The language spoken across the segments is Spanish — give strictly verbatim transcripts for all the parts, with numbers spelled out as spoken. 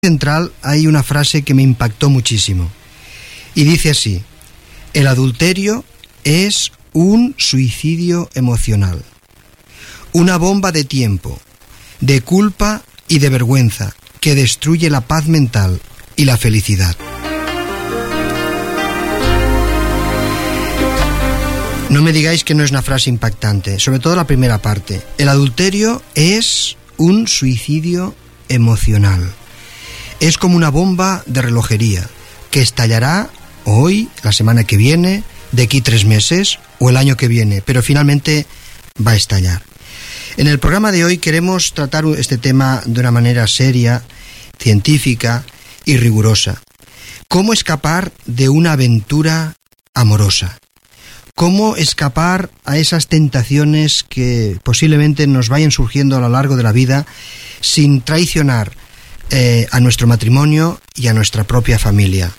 central hay una frase que me impactó muchísimo y dice así: el adulterio es un suicidio emocional, una bomba de tiempo, de culpa y de vergüenza que destruye la paz mental y la felicidad. No me digáis que no es una frase impactante, sobre todo la primera parte. El adulterio es un suicidio emocional. Es como una bomba de relojería que estallará hoy, la semana que viene, de aquí tres meses o el año que viene, pero finalmente va a estallar. En el programa de hoy queremos tratar este tema de una manera seria, científica y rigurosa. ¿Cómo escapar de una aventura amorosa? ¿Cómo escapar a esas tentaciones que posiblemente nos vayan surgiendo a lo largo de la vida sin traicionar eh, a nuestro matrimonio y a nuestra propia familia?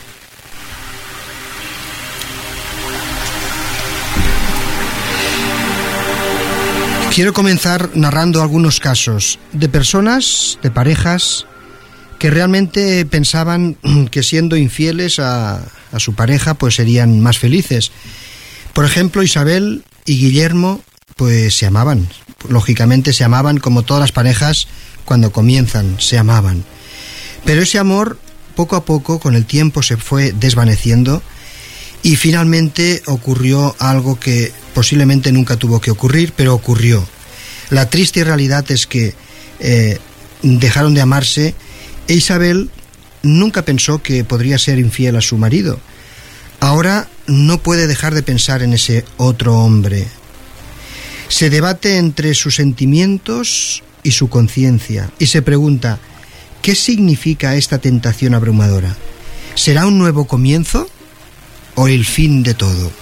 Quiero comenzar narrando algunos casos de personas, de parejas, que realmente pensaban que siendo infieles a, a su pareja pues serían más felices. Por ejemplo, Isabel y Guillermo pues se amaban, lógicamente se amaban como todas las parejas cuando comienzan, se amaban. Pero ese amor poco a poco con el tiempo se fue desvaneciendo y finalmente ocurrió algo que posiblemente nunca tuvo que ocurrir, pero ocurrió. La triste realidad es que eh, dejaron de amarse e Isabel nunca pensó que podría ser infiel a su marido. Ahora no puede dejar de pensar en ese otro hombre. Se debate entre sus sentimientos y su conciencia y se pregunta: ¿qué significa esta tentación abrumadora? ¿Será un nuevo comienzo o el fin de todo?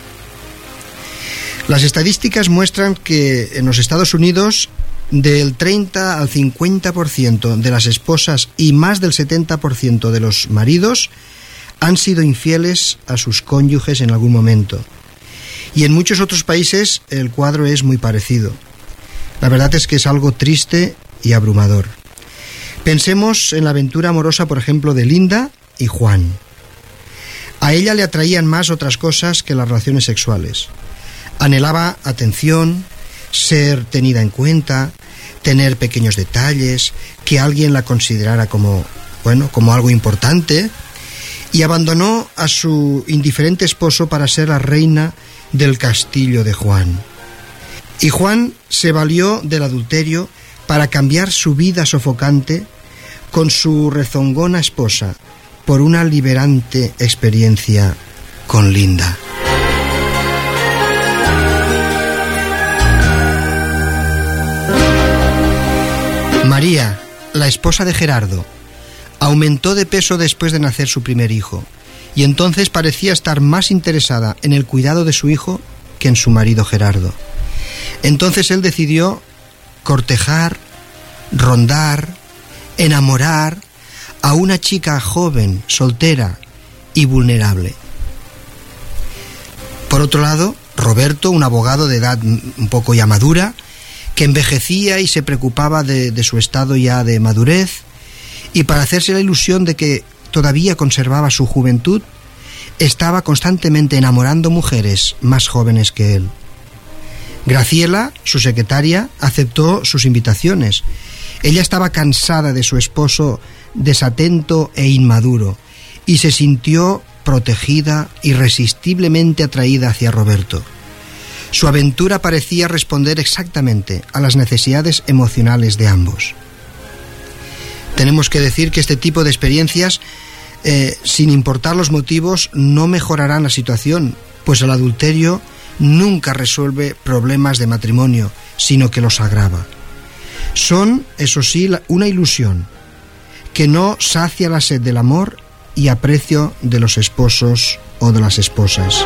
Las estadísticas muestran que en los Estados Unidos del treinta al cincuenta por ciento de las esposas y más del setenta por ciento de los maridos han sido infieles a sus cónyuges en algún momento. Y en muchos otros países el cuadro es muy parecido. La verdad es que es algo triste y abrumador. Pensemos en la aventura amorosa, por ejemplo, de Linda y Juan. A ella le atraían más otras cosas que las relaciones sexuales. Anhelaba atención, ser tenida en cuenta, tener pequeños detalles, que alguien la considerara como, bueno, como algo importante, y abandonó a su indiferente esposo para ser la reina del castillo de Juan. Y Juan se valió del adulterio para cambiar su vida sofocante con su rezongona esposa por una liberante experiencia con Linda. María, la esposa de Gerardo, aumentó de peso después de nacer su primer hijo, y entonces parecía estar más interesada en el cuidado de su hijo que en su marido Gerardo. Entonces él decidió cortejar, rondar, enamorar a una chica joven, soltera y vulnerable. Por otro lado, Roberto, un abogado de edad un poco ya madura, que envejecía y se preocupaba de, de su estado ya de madurez, y para hacerse la ilusión de que todavía conservaba su juventud, estaba constantemente enamorando mujeres más jóvenes que él. Graciela, su secretaria, aceptó sus invitaciones. Ella estaba cansada de su esposo desatento e inmaduro y se sintió protegida, irresistiblemente atraída hacia Roberto. Su aventura parecía responder exactamente a las necesidades emocionales de ambos. Tenemos que decir que este tipo de experiencias, eh, sin importar los motivos, no mejorarán la situación, pues el adulterio nunca resuelve problemas de matrimonio, sino que los agrava. Son, eso sí, una ilusión que no sacia la sed del amor y aprecio de los esposos o de las esposas.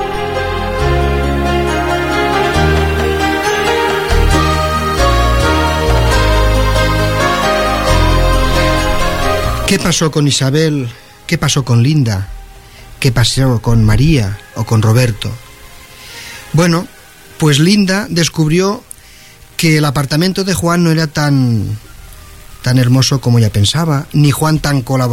¿Qué pasó con Isabel? ¿Qué pasó con Linda? ¿Qué pasó con María o con Roberto? Bueno, pues Linda descubrió que el apartamento de Juan no era tan tan hermoso como ella pensaba, ni Juan tan colaborador